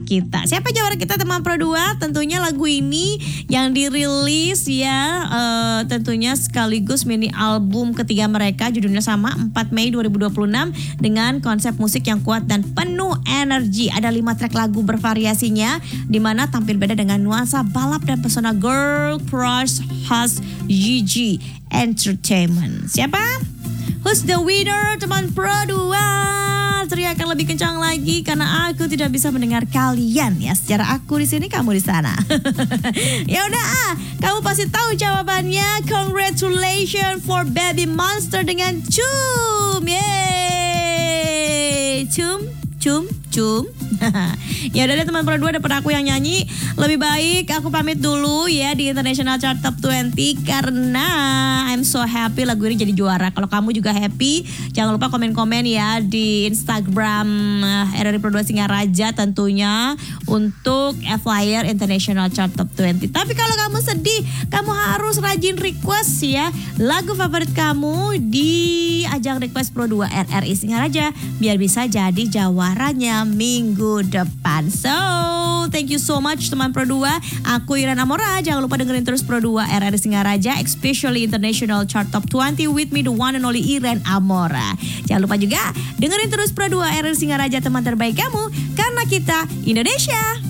kita. Siapa jawara kita teman Pro 2? Tentunya lagu ini yang dirilis ya tentunya sekaligus mini album ketiga mereka, judulnya sama 4 Mei 2026 dengan konsep musik yang kuat dan penuh energi. Ada 5 track lagu bervariasinya di mana tampil beda dengan nuansa balap dan pesona girl crush khas Gigi Entertainment. Siapa? Who's the winner teman Pro 2? Teriakan lebih kencang lagi karena aku tidak bisa mendengar kalian ya. Secara aku di sini, kamu di sana. Ya udah, kamu pasti tahu jawabannya. Congratulations for Baby Monster dengan Cum. Yeay. Cum. Ya udah deh teman Pro 2, daripada aku yang nyanyi, lebih baik aku pamit dulu ya di International Chart Top 20 karena I'm so happy lagu ini jadi juara. Kalau kamu juga happy, jangan lupa komen-komen ya di Instagram RRI Pro 2 Singaraja tentunya untuk flyer International Chart Top 20. Tapi kalau kamu sedih, kamu harus rajin request ya lagu favorit kamu di ajang request Pro 2 RRI Singaraja biar bisa jadi jawaranya minggu depan. So, thank you so much teman Pro 2. Aku Iren Amora. Jangan lupa dengerin terus Pro 2 RRI Singaraja, especially International Chart Top 20 with me the one and only Iren Amora. Jangan lupa juga dengerin terus Pro 2 RRI Singaraja, teman terbaik kamu, karena kita Indonesia.